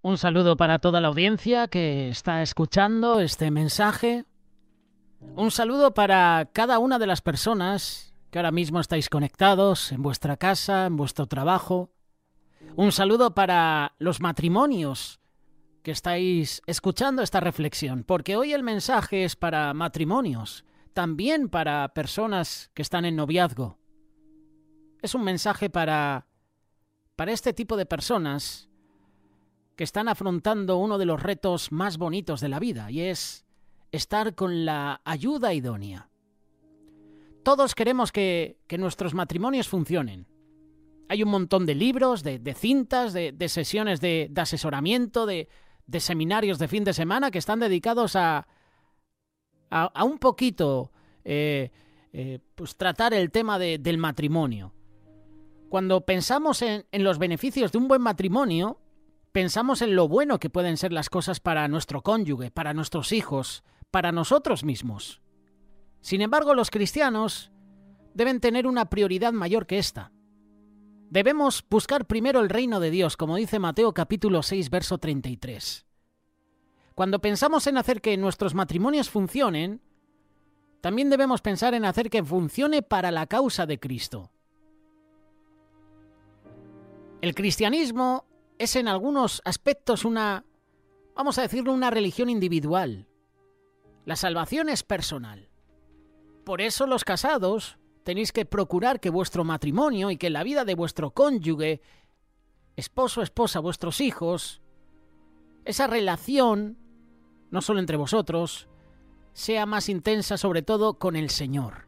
Un saludo para toda la audiencia que está escuchando este mensaje. Un saludo para cada una de las personas que ahora mismo estáis conectados en vuestra casa, en vuestro trabajo. Un saludo para los matrimonios que estáis escuchando esta reflexión, porque hoy el mensaje es para matrimonios, también para personas que están en noviazgo. Es un mensaje para este tipo de personas que están afrontando uno de los retos más bonitos de la vida, y es estar con la ayuda idónea. Todos queremos que nuestros matrimonios funcionen. Hay un montón de libros, de cintas, de sesiones de asesoramiento, de seminarios de fin de semana que están dedicados a un poquito pues tratar el tema del matrimonio. Cuando pensamos en los beneficios de un buen matrimonio, pensamos en lo bueno que pueden ser las cosas para nuestro cónyuge, para nuestros hijos, para nosotros mismos. Sin embargo, los cristianos deben tener una prioridad mayor que esta. Debemos buscar primero el reino de Dios, como dice Mateo capítulo 6, verso 33. Cuando pensamos en hacer que nuestros matrimonios funcionen, también debemos pensar en hacer que funcione para la causa de Cristo. El cristianismo es en algunos aspectos vamos a decirlo, una religión individual. La salvación es personal. Por eso los casados tenéis que procurar que vuestro matrimonio y que la vida de vuestro cónyuge, esposo, esposa, vuestros hijos, esa relación, no solo entre vosotros, sea más intensa sobre todo con el Señor.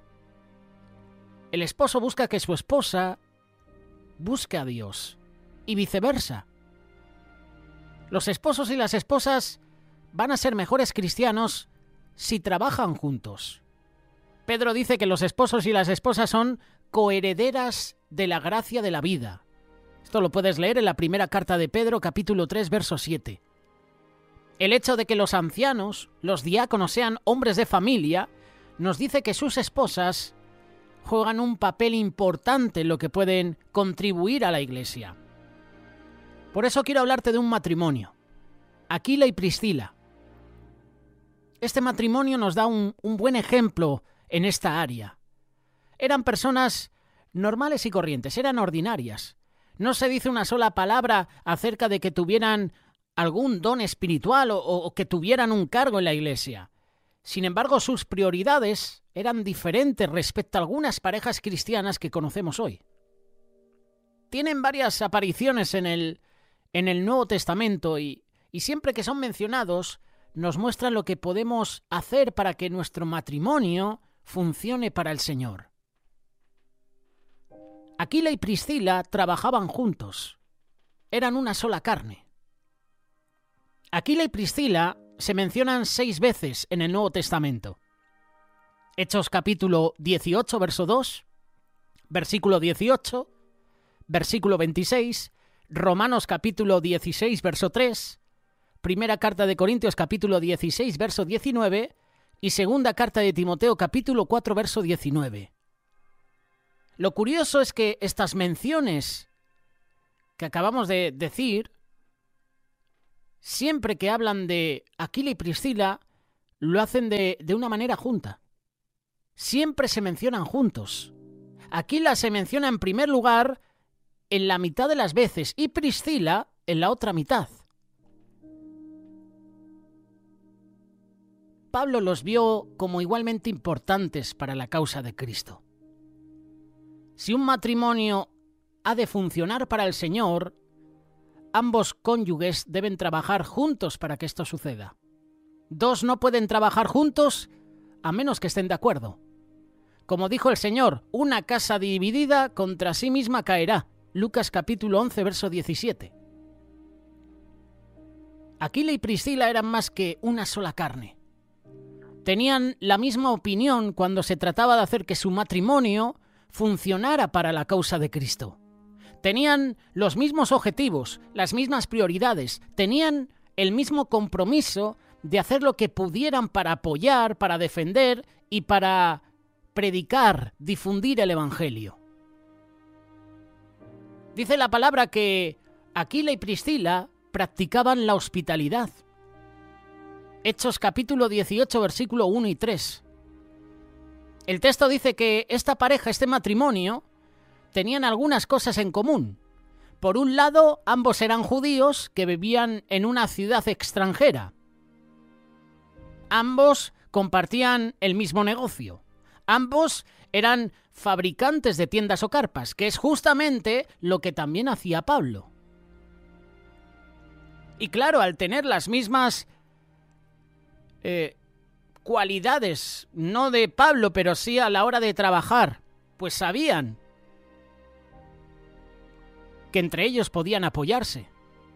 El esposo busca que su esposa busque a Dios y viceversa. Los esposos y las esposas van a ser mejores cristianos si trabajan juntos. Pedro dice que los esposos y las esposas son coherederas de la gracia de la vida. Esto lo puedes leer en la primera carta de Pedro, capítulo 3, verso 7. El hecho de que los ancianos, los diáconos, sean hombres de familia, nos dice que sus esposas juegan un papel importante en lo que pueden contribuir a la iglesia. Por eso quiero hablarte de un matrimonio, Aquila y Priscila. Este matrimonio nos da un buen ejemplo en esta área. Eran personas normales y corrientes, eran ordinarias. No se dice una sola palabra acerca de que tuvieran algún don espiritual o que tuvieran un cargo en la iglesia. Sin embargo, sus prioridades eran diferentes respecto a algunas parejas cristianas que conocemos hoy. Tienen varias apariciones en el Nuevo Testamento y siempre que son mencionados nos muestran lo que podemos hacer para que nuestro matrimonio funcione para el Señor. Aquila y Priscila trabajaban juntos. Eran una sola carne. Aquila y Priscila se mencionan 6 veces en el Nuevo Testamento. Hechos capítulo 18, verso 2, versículo 18, versículo 26, Romanos capítulo 16, verso 3, primera carta de Corintios capítulo 16, verso 19 y segunda carta de Timoteo capítulo 4, verso 19. Lo curioso es que estas menciones que acabamos de decir, siempre que hablan de Aquila y Priscila, lo hacen de una manera junta. Siempre se mencionan juntos. Aquila se menciona en primer lugar en la mitad de las veces y Priscila en la otra mitad. Pablo los vio como igualmente importantes para la causa de Cristo. Si un matrimonio ha de funcionar para el Señor, ambos cónyuges deben trabajar juntos para que esto suceda. 2 no pueden trabajar juntos a menos que estén de acuerdo. Como dijo el Señor, una casa dividida contra sí misma caerá. Lucas capítulo 11, verso 17. Aquila y Priscila eran más que una sola carne. Tenían la misma opinión cuando se trataba de hacer que su matrimonio funcionara para la causa de Cristo. Tenían los mismos objetivos, las mismas prioridades, tenían el mismo compromiso de hacer lo que pudieran para apoyar, para defender y para predicar, difundir el Evangelio. Dice la palabra que Aquila y Priscila practicaban la hospitalidad. Hechos capítulo 18, versículo 1 y 3. El texto dice que esta pareja, este matrimonio, tenían algunas cosas en común. Por un lado, ambos eran judíos que vivían en una ciudad extranjera. Ambos compartían el mismo negocio. Ambos eran fabricantes de tiendas o carpas, que es justamente lo que también hacía Pablo. Y claro, al tener las mismas cualidades, no de Pablo, pero sí a la hora de trabajar, pues sabían que entre ellos podían apoyarse.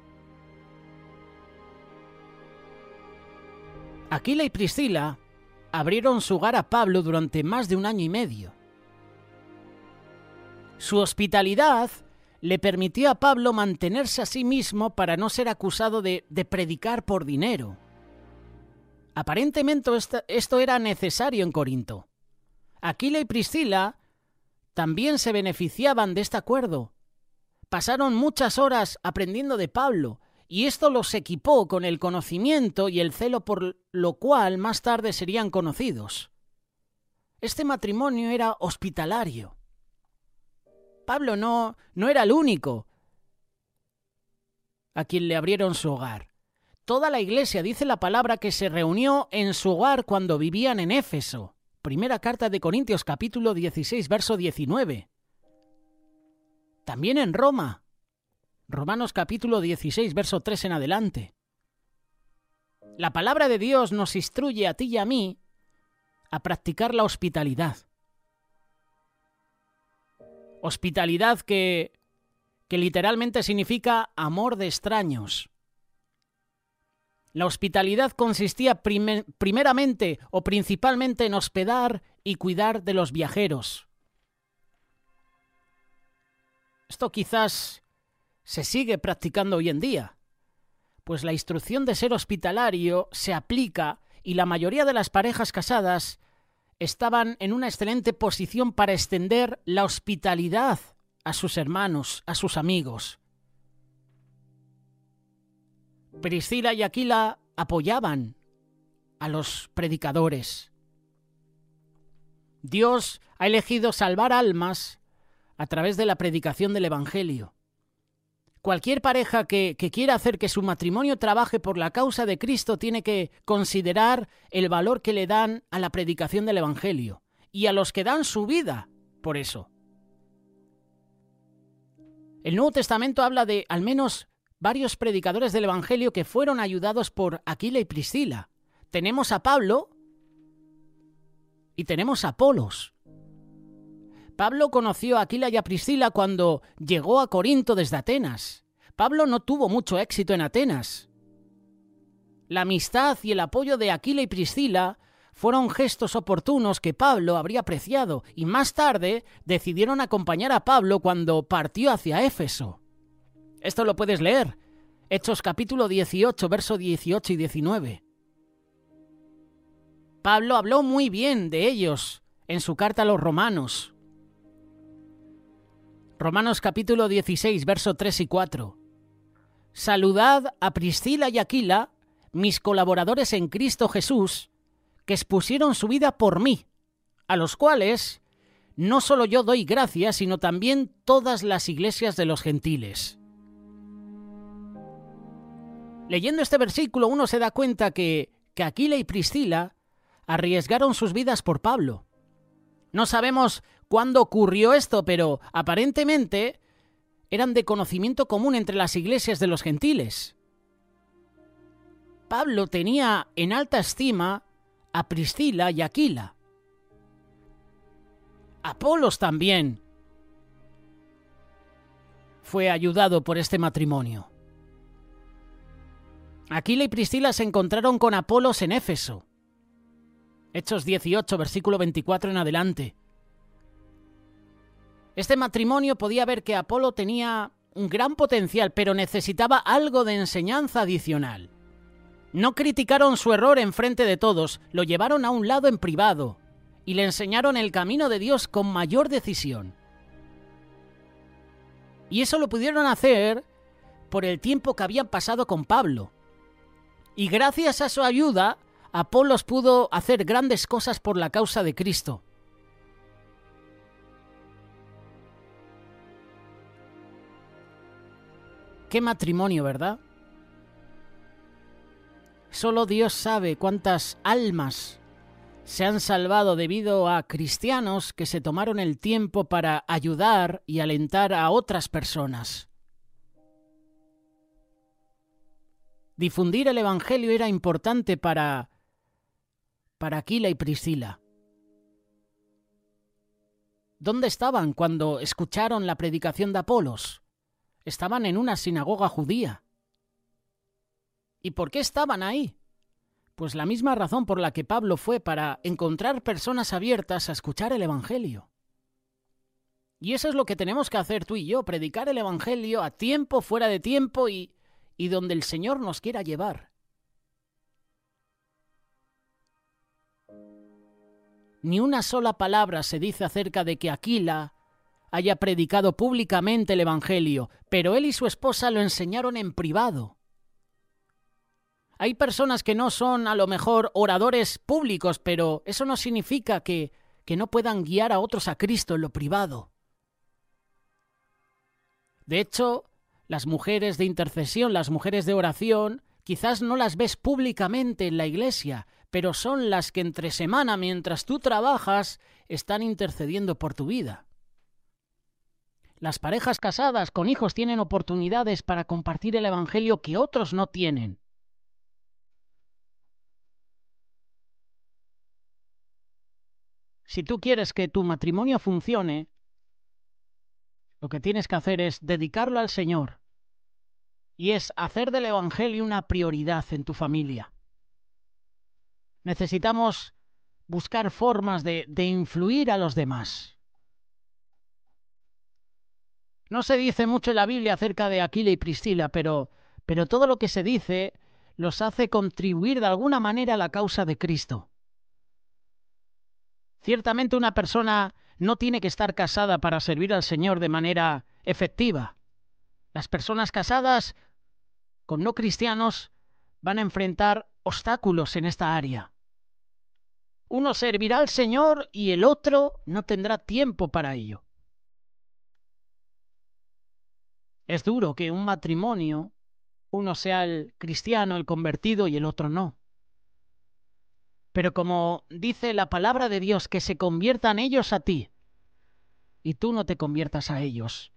Aquila y Priscila abrieron su hogar a Pablo durante más de 1 año y medio. Su hospitalidad le permitió a Pablo mantenerse a sí mismo para no ser acusado de predicar por dinero. Aparentemente esto era necesario en Corinto. Aquila y Priscila también se beneficiaban de este acuerdo. Pasaron muchas horas aprendiendo de Pablo, y esto los equipó con el conocimiento y el celo por lo cual más tarde serían conocidos. Este matrimonio era hospitalario. Pablo no era el único a quien le abrieron su hogar. Toda la iglesia, dice la palabra, que se reunió en su hogar cuando vivían en Éfeso. Primera carta de Corintios, capítulo 16, verso 19. También en Roma. Romanos capítulo 16, verso 3 en adelante. La palabra de Dios nos instruye a ti y a mí a practicar la hospitalidad. Hospitalidad que literalmente significa amor de extraños. La hospitalidad consistía primeramente o principalmente en hospedar y cuidar de los viajeros. Esto quizás se sigue practicando hoy en día, pues la instrucción de ser hospitalario se aplica y la mayoría de las parejas casadas estaban en una excelente posición para extender la hospitalidad a sus hermanos, a sus amigos. Priscila y Aquila apoyaban a los predicadores. Dios ha elegido salvar almas a través de la predicación del Evangelio. Cualquier pareja que quiera hacer que su matrimonio trabaje por la causa de Cristo tiene que considerar el valor que le dan a la predicación del Evangelio y a los que dan su vida por eso. El Nuevo Testamento habla de al menos varios predicadores del Evangelio que fueron ayudados por Aquila y Priscila. Tenemos a Pablo y tenemos a Apolos. Pablo conoció a Aquila y a Priscila cuando llegó a Corinto desde Atenas. Pablo no tuvo mucho éxito en Atenas. La amistad y el apoyo de Aquila y Priscila fueron gestos oportunos que Pablo habría apreciado y más tarde decidieron acompañar a Pablo cuando partió hacia Éfeso. Esto lo puedes leer. Hechos capítulo 18, versos 18 y 19. Pablo habló muy bien de ellos en su carta a los romanos. Romanos capítulo 16, versos 3 y 4. Saludad a Priscila y Aquila, mis colaboradores en Cristo Jesús, que expusieron su vida por mí, a los cuales no solo yo doy gracias, sino también todas las iglesias de los gentiles. Leyendo este versículo uno se da cuenta que Aquila y Priscila arriesgaron sus vidas por Pablo. No sabemos cuándo ocurrió esto, pero aparentemente eran de conocimiento común entre las iglesias de los gentiles. Pablo tenía en alta estima a Priscila y Aquila. Apolos también fue ayudado por este matrimonio. Aquila y Priscila se encontraron con Apolos en Éfeso. Hechos 18, versículo 24 en adelante. Este matrimonio podía ver que Apolo tenía un gran potencial, pero necesitaba algo de enseñanza adicional. No criticaron su error en frente de todos, lo llevaron a un lado en privado y le enseñaron el camino de Dios con mayor decisión. Y eso lo pudieron hacer por el tiempo que habían pasado con Pablo. Y gracias a su ayuda, Apolos pudo hacer grandes cosas por la causa de Cristo. Qué matrimonio, ¿verdad? Solo Dios sabe cuántas almas se han salvado debido a cristianos que se tomaron el tiempo para ayudar y alentar a otras personas. Difundir el Evangelio era importante para Aquila y Priscila. ¿Dónde estaban cuando escucharon la predicación de Apolos? Estaban en una sinagoga judía. ¿Y por qué estaban ahí? Pues la misma razón por la que Pablo fue, para encontrar personas abiertas a escuchar el Evangelio. Y eso es lo que tenemos que hacer tú y yo, predicar el Evangelio a tiempo, fuera de tiempo y donde el Señor nos quiera llevar. Ni una sola palabra se dice acerca de que Aquila haya predicado públicamente el Evangelio, pero él y su esposa lo enseñaron en privado. Hay personas que no son a lo mejor oradores públicos, pero eso no significa que no puedan guiar a otros a Cristo en lo privado. De hecho, las mujeres de intercesión, las mujeres de oración, quizás no las ves públicamente en la iglesia, pero son las que entre semana, mientras tú trabajas, están intercediendo por tu vida. Las parejas casadas con hijos tienen oportunidades para compartir el Evangelio que otros no tienen. Si tú quieres que tu matrimonio funcione, lo que tienes que hacer es dedicarlo al Señor y es hacer del Evangelio una prioridad en tu familia. Necesitamos buscar formas de influir a los demás. No se dice mucho en la Biblia acerca de Aquila y Priscila, pero todo lo que se dice los hace contribuir de alguna manera a la causa de Cristo. Ciertamente una persona no tiene que estar casada para servir al Señor de manera efectiva. Las personas casadas con no cristianos van a enfrentar obstáculos en esta área. Uno servirá al Señor y el otro no tendrá tiempo para ello. Es duro que un matrimonio, uno sea el cristiano, el convertido y el otro no. Pero como dice la palabra de Dios, que se conviertan ellos a ti y tú no te conviertas a ellos.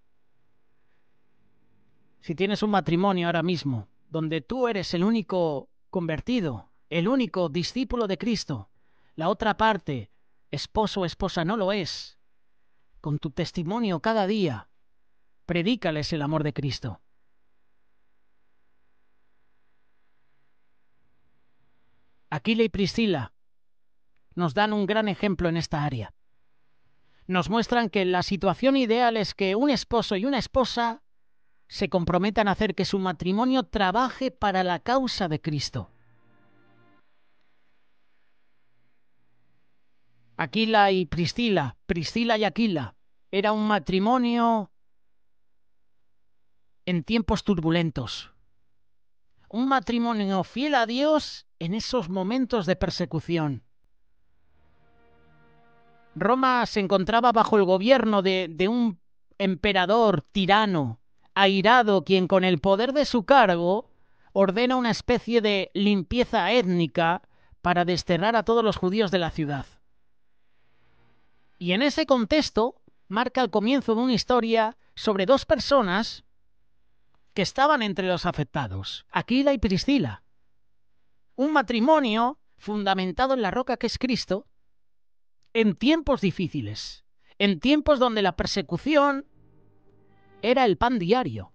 Si tienes un matrimonio ahora mismo donde tú eres el único convertido, el único discípulo de Cristo, la otra parte, esposo o esposa, no lo es, con tu testimonio cada día, predícales el amor de Cristo. Aquila y Priscila nos dan un gran ejemplo en esta área. Nos muestran que la situación ideal es que un esposo y una esposa se comprometan a hacer que su matrimonio trabaje para la causa de Cristo. Aquila y Priscila, Priscila y Aquila, era un matrimonio en tiempos turbulentos. Un matrimonio fiel a Dios en esos momentos de persecución. Roma se encontraba bajo el gobierno de un emperador tirano, airado, quien con el poder de su cargo ordena una especie de limpieza étnica para desterrar a todos los judíos de la ciudad. Y en ese contexto marca el comienzo de una historia sobre dos personas que estaban entre los afectados, Aquila y Priscila. Un matrimonio fundamentado en la roca que es Cristo, en tiempos difíciles, en tiempos donde la persecución era el pan diario.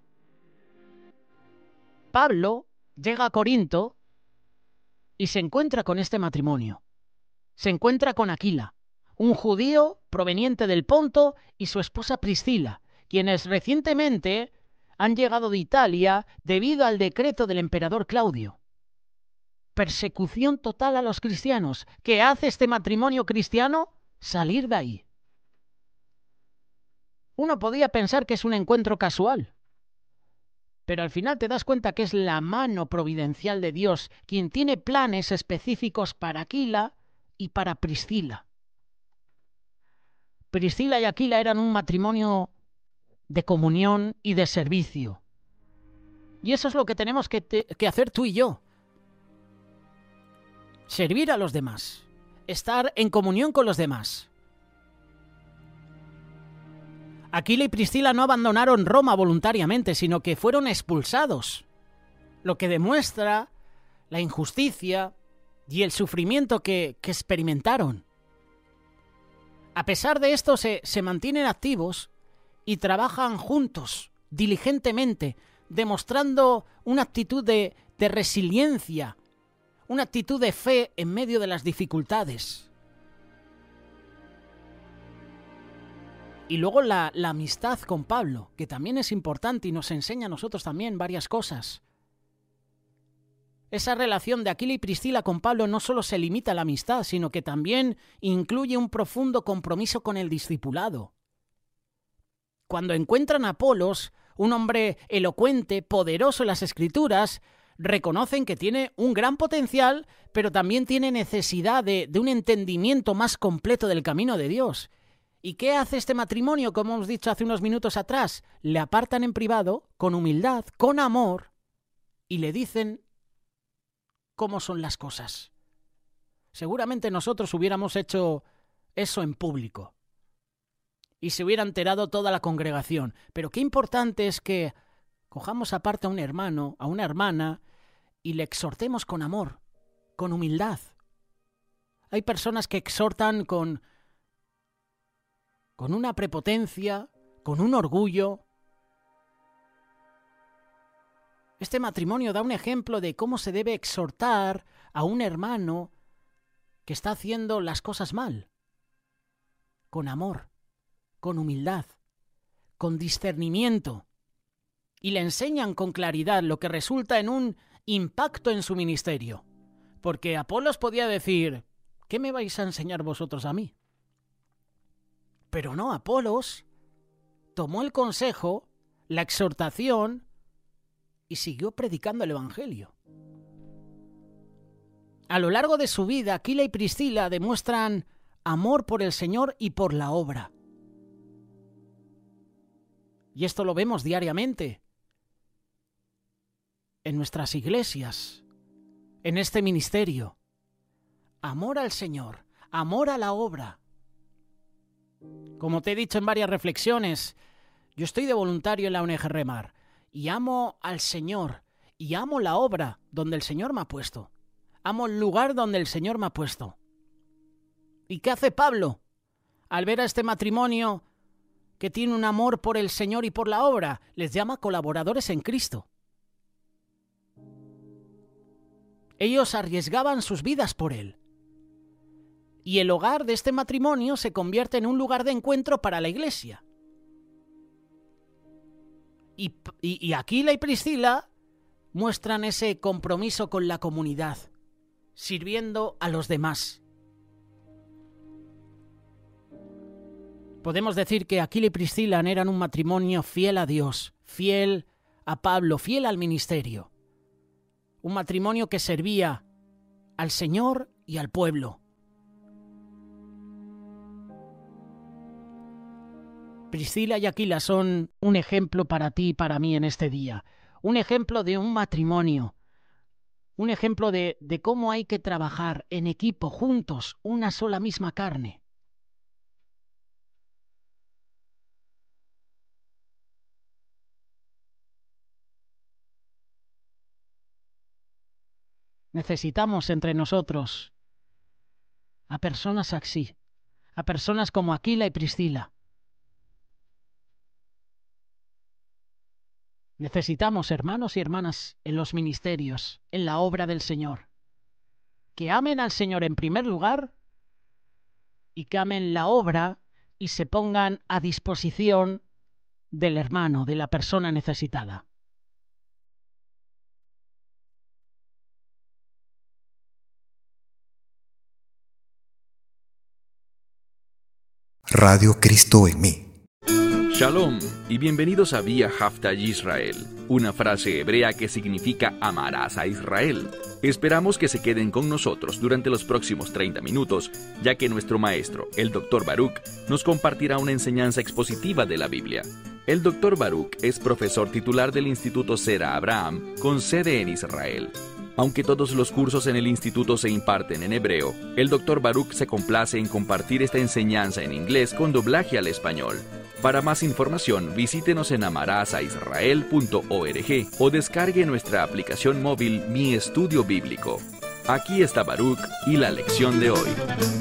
Pablo llega a Corinto y se encuentra con este matrimonio. Se encuentra con Aquila, un judío proveniente del Ponto, y su esposa Priscila, quienes recientemente han llegado de Italia debido al decreto del emperador Claudio. Persecución total a los cristianos. ¿Qué hace este matrimonio cristiano? Salir de ahí. Uno podía pensar que es un encuentro casual. Pero al final te das cuenta que es la mano providencial de Dios quien tiene planes específicos para Aquila y para Priscila. Priscila y Aquila eran un matrimonio de comunión y de servicio. Y eso es lo que tenemos que hacer tú y yo. Servir a los demás. Estar en comunión con los demás. Aquila y Priscila no abandonaron Roma voluntariamente, sino que fueron expulsados, lo que demuestra la injusticia y el sufrimiento que experimentaron. A pesar de esto, se mantienen activos y trabajan juntos, diligentemente, demostrando una actitud de resiliencia, una actitud de fe en medio de las dificultades. Y luego la amistad con Pablo, que también es importante y nos enseña a nosotros también varias cosas. Esa relación de Aquila y Priscila con Pablo no solo se limita a la amistad, sino que también incluye un profundo compromiso con el discipulado. Cuando encuentran a Apolos, un hombre elocuente, poderoso en las Escrituras, reconocen que tiene un gran potencial, pero también tiene necesidad de un entendimiento más completo del camino de Dios. ¿Y qué hace este matrimonio? Como hemos dicho hace unos minutos atrás, le apartan en privado, con humildad, con amor, y le dicen cómo son las cosas. Seguramente nosotros hubiéramos hecho eso en público y se hubiera enterado toda la congregación. Pero qué importante es que cojamos aparte a un hermano, a una hermana, y le exhortemos con amor, con humildad. Hay personas que exhortan con una prepotencia, con un orgullo. Este matrimonio da un ejemplo de cómo se debe exhortar a un hermano que está haciendo las cosas mal. Con amor, con humildad, con discernimiento. Y le enseñan con claridad, lo que resulta en un impacto en su ministerio. Porque Apolos podía decir, ¿qué me vais a enseñar vosotros a mí? Pero no, Apolos tomó el consejo, la exhortación y siguió predicando el Evangelio. A lo largo de su vida, Aquila y Priscila demuestran amor por el Señor y por la obra. Y esto lo vemos diariamente en nuestras iglesias, en este ministerio. Amor al Señor, amor a la obra. Como te he dicho en varias reflexiones, yo estoy de voluntario en la ONG Remar y amo al Señor y amo la obra donde el Señor me ha puesto. Amo el lugar donde el Señor me ha puesto. ¿Y qué hace Pablo al ver a este matrimonio que tiene un amor por el Señor y por la obra? Les llama colaboradores en Cristo. Ellos arriesgaban sus vidas por Él. Y el hogar de este matrimonio se convierte en un lugar de encuentro para la iglesia. Y Aquila y Priscila muestran ese compromiso con la comunidad, sirviendo a los demás. Podemos decir que Aquila y Priscila eran un matrimonio fiel a Dios, fiel a Pablo, fiel al ministerio. Un matrimonio que servía al Señor y al pueblo. Priscila y Aquila son un ejemplo para ti y para mí en este día. Un ejemplo de un matrimonio. Un ejemplo de cómo hay que trabajar en equipo, juntos, una sola misma carne. Necesitamos entre nosotros a personas así, a personas como Aquila y Priscila. Necesitamos hermanos y hermanas en los ministerios, en la obra del Señor, que amen al Señor en primer lugar y que amen la obra y se pongan a disposición del hermano, de la persona necesitada. Radio Cristo en mí. Shalom y bienvenidos a Vía Haftaj Israel, una frase hebrea que significa amarás a Israel. Esperamos que se queden con nosotros durante los próximos 30 minutos, ya que nuestro maestro, el Dr. Baruch, nos compartirá una enseñanza expositiva de la Biblia. El Dr. Baruch es profesor titular del Instituto Zera Abraham, con sede en Israel. Aunque todos los cursos en el instituto se imparten en hebreo, el Dr. Baruch se complace en compartir esta enseñanza en inglés con doblaje al español. Para más información, visítenos en amarasaisrael.org o descargue nuestra aplicación móvil Mi Estudio Bíblico. Aquí está Baruch y la lección de hoy.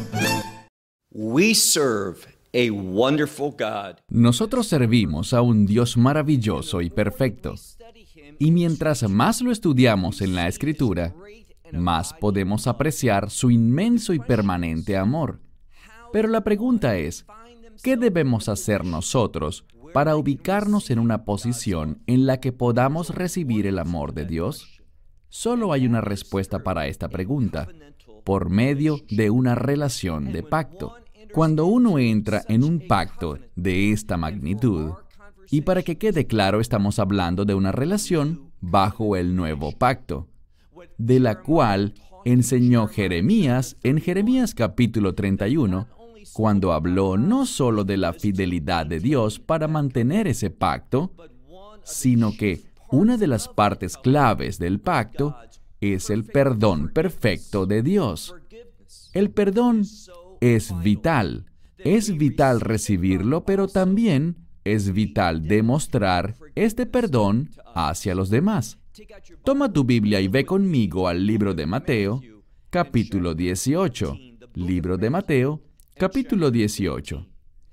We serve a wonderful God. Nosotros servimos a un Dios maravilloso y perfecto. Y mientras más lo estudiamos en la Escritura, más podemos apreciar su inmenso y permanente amor. Pero la pregunta es, ¿qué debemos hacer nosotros para ubicarnos en una posición en la que podamos recibir el amor de Dios? Solo hay una respuesta para esta pregunta: por medio de una relación de pacto. Cuando uno entra en un pacto de esta magnitud, y para que quede claro, estamos hablando de una relación bajo el nuevo pacto, de la cual enseñó Jeremías en Jeremías capítulo 31, cuando habló no solo de la fidelidad de Dios para mantener ese pacto, sino que una de las partes claves del pacto es el perdón perfecto de Dios. El perdón es vital recibirlo, pero también es vital demostrar este perdón hacia los demás. Toma tu Biblia y ve conmigo al libro de Mateo, capítulo 18. Libro de Mateo, capítulo 18.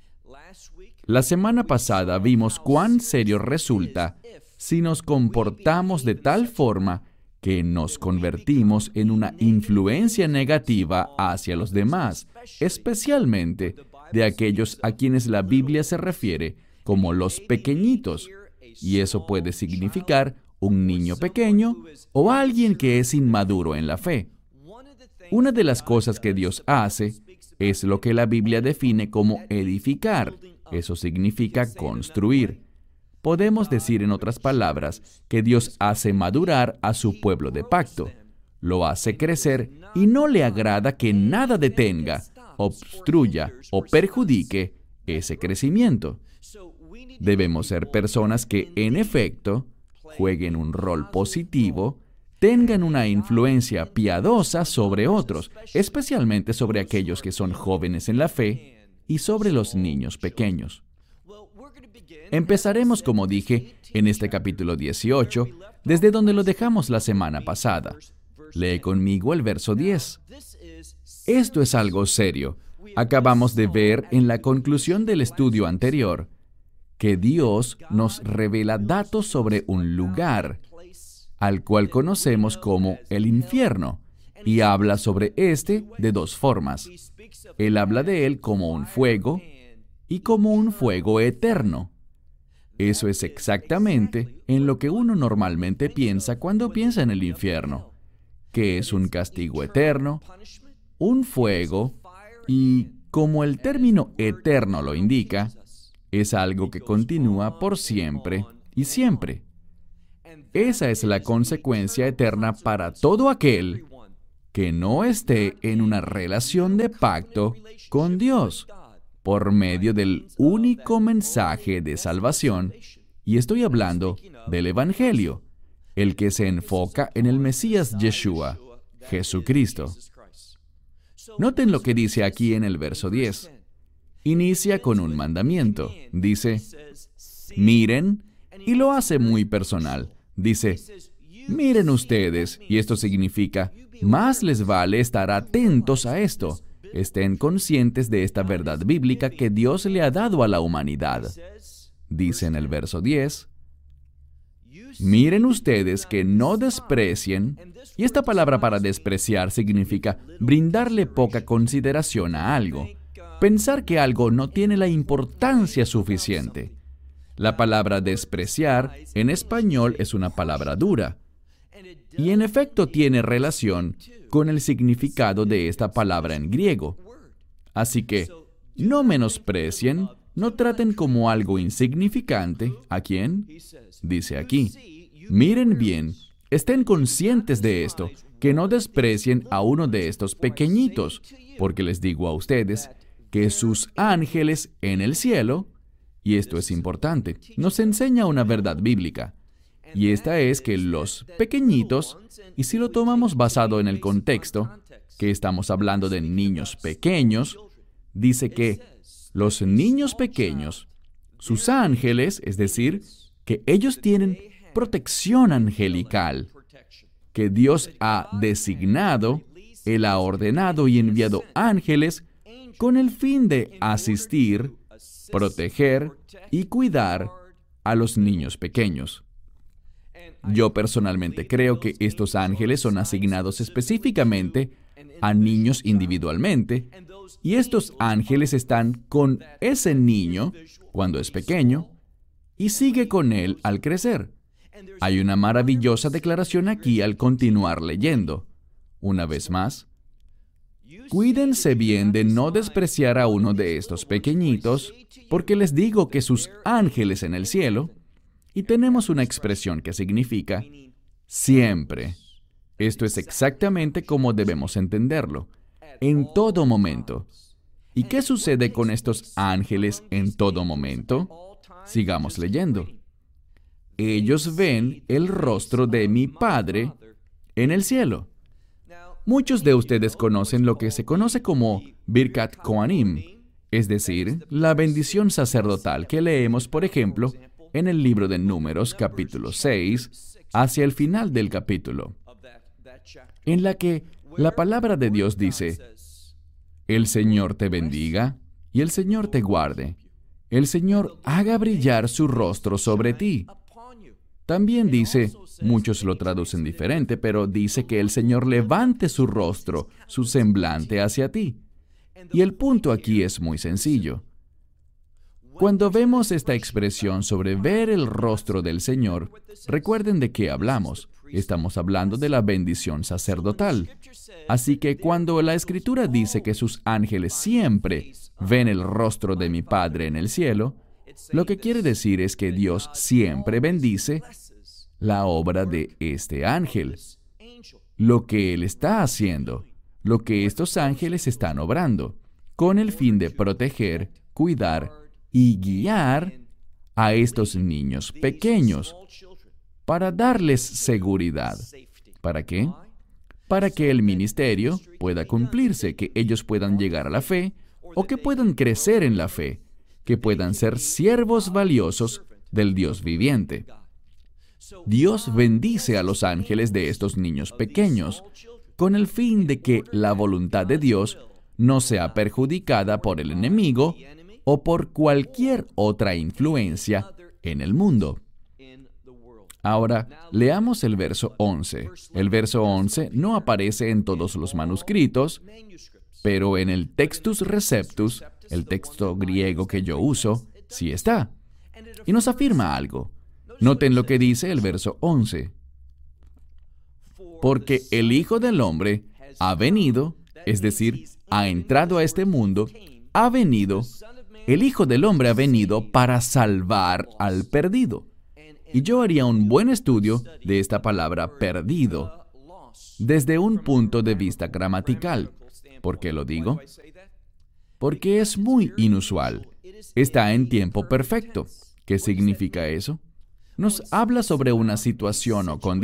La semana pasada vimos cuán serio resulta si nos comportamos de tal forma que nos convertimos en una influencia negativa hacia los demás, especialmente de aquellos a quienes la Biblia se refiere como los pequeñitos, y eso puede significar un niño pequeño o alguien que es inmaduro en la fe. Una de las cosas que Dios hace es lo que la Biblia define como edificar. Eso significa construir. Podemos decir, en otras palabras, que Dios hace madurar a su pueblo de pacto. Lo hace crecer y no le agrada que nada detenga, obstruya o perjudique ese crecimiento. Debemos ser personas que, en efecto, jueguen un rol positivo, tengan una influencia piadosa sobre otros, especialmente sobre aquellos que son jóvenes en la fe y sobre los niños pequeños. Empezaremos, como dije, en este capítulo 18, desde donde lo dejamos la semana pasada. Lee conmigo el verso 10. Esto es algo serio. Acabamos de ver en la conclusión del estudio anterior que Dios nos revela datos sobre un lugar, al cual conocemos como el infierno, y habla sobre este de dos formas. Él habla de él como un fuego y como un fuego eterno. Eso es exactamente en lo que uno normalmente piensa cuando piensa en el infierno, que es un castigo eterno, un fuego, y como el término eterno lo indica, es algo que continúa por siempre y siempre. Esa es la consecuencia eterna para todo aquel que no esté en una relación de pacto con Dios por medio del único mensaje de salvación, y estoy hablando del Evangelio, el que se enfoca en el Mesías Yeshua, Jesucristo. Noten lo que dice aquí en el verso 10. Inicia con un mandamiento. Dice, miren, y lo hace muy personal. Dice, miren ustedes, y esto significa, más les vale estar atentos a esto. Estén conscientes de esta verdad bíblica que Dios le ha dado a la humanidad. Dice en el verso 10, miren ustedes que no desprecien, y esta palabra para despreciar significa brindarle poca consideración a algo, pensar que algo no tiene la importancia suficiente. La palabra despreciar en español es una palabra dura, y en efecto tiene relación con el significado de esta palabra en griego. Así que no menosprecien, No traten como algo insignificante. ¿A quién? Dice aquí. Miren bien, estén conscientes de esto, que no desprecien a uno de estos pequeñitos, porque les digo a ustedes que sus ángeles en el cielo, y esto es importante, nos enseña una verdad bíblica, y esta es que los pequeñitos, y si lo tomamos basado en el contexto, que estamos hablando de niños pequeños, dice que los niños pequeños, sus ángeles, es decir, que ellos tienen protección angelical, que Dios ha designado, Él ha ordenado y enviado ángeles con el fin de asistir, proteger y cuidar a los niños pequeños. Yo personalmente creo que estos ángeles son asignados específicamente a niños individualmente, y estos ángeles están con ese niño cuando es pequeño y sigue con él al crecer. Hay una maravillosa declaración aquí al continuar leyendo. Una vez más, cuídense bien de no despreciar a uno de estos pequeñitos, porque les digo que sus ángeles en el cielo, y tenemos una expresión que significa siempre. Esto es exactamente como debemos entenderlo, en todo momento. ¿Y qué sucede con estos ángeles en todo momento? Sigamos leyendo. Ellos ven el rostro de mi Padre en el cielo. Muchos de ustedes conocen lo que se conoce como Birkat Kohanim, es decir, la bendición sacerdotal que leemos, por ejemplo, en el libro de Números, capítulo 6, hacia el final del capítulo, en la que la palabra de Dios dice: el Señor te bendiga y el Señor te guarde. El Señor haga brillar su rostro sobre ti. También dice, muchos lo traducen diferente, pero dice que el Señor levante su rostro, su semblante hacia ti. Y el punto aquí es muy sencillo. Cuando vemos esta expresión sobre ver el rostro del Señor, recuerden de qué hablamos. Estamos hablando de la bendición sacerdotal. Así que cuando la Escritura dice que sus ángeles siempre ven el rostro de mi Padre en el cielo, lo que quiere decir es que Dios siempre bendice la obra de este ángel, lo que Él está haciendo, lo que estos ángeles están obrando, con el fin de proteger, cuidar y guiar a estos niños pequeños, para darles seguridad. ¿Para qué? Para que el ministerio pueda cumplirse, que ellos puedan llegar a la fe, o que puedan crecer en la fe, que puedan ser siervos valiosos del Dios viviente. Dios bendice a los ángeles de estos niños pequeños, con el fin de que la voluntad de Dios no sea perjudicada por el enemigo o por cualquier otra influencia en el mundo. Ahora, leamos el verso 11. El verso 11 no aparece en todos los manuscritos, pero en el Textus Receptus, el texto griego que yo uso, sí está. Y nos afirma algo. Noten lo que dice el verso 11. Porque el Hijo del Hombre ha venido, es decir, ha entrado a este mundo, ha venido, el Hijo del Hombre ha venido para salvar al perdido. Y yo haría un buen estudio de esta palabra perdido desde un punto de vista gramatical. ¿Por qué lo digo? Porque es muy inusual. Está en tiempo perfecto. ¿Qué significa eso? Nos habla sobre una situación o condición